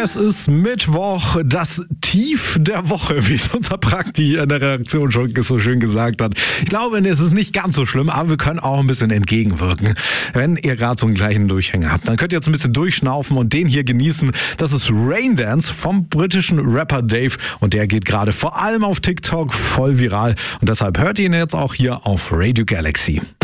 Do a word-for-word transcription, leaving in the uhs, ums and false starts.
Es ist Mittwoch, das Tief der Woche, wie es unser Prakti in der Reaktion schon so schön gesagt hat. Ich glaube, es ist nicht ganz so schlimm, aber wir können auch ein bisschen entgegenwirken. Wenn ihr gerade so einen gleichen Durchhänger habt, dann könnt ihr jetzt ein bisschen durchschnaufen und den hier genießen. Das ist Rain Dance vom britischen Rapper Dave und der geht gerade vor allem auf TikTok voll viral und deshalb hört ihr ihn jetzt auch hier auf Radio Galaxy.